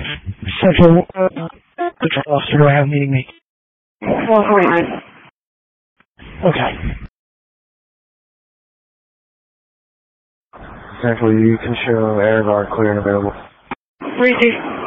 Central Patrol Officer, do I have a meeting me? Well, hold on. Okay. Central, you can show air guard clear and available. Ready.